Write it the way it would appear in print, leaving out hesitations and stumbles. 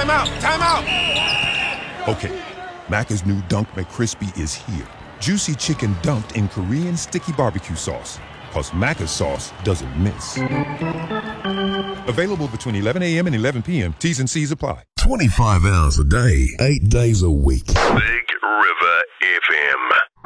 Time out! Time out! Okay, Macca's new Dunk McCrispy is here. Juicy chicken dunked in Korean sticky barbecue sauce. Plus Macca's sauce doesn't miss. Available between 11 a.m. and 11 p.m. T's and C's apply. 25 hours a day, 8 days a week. Big River FM.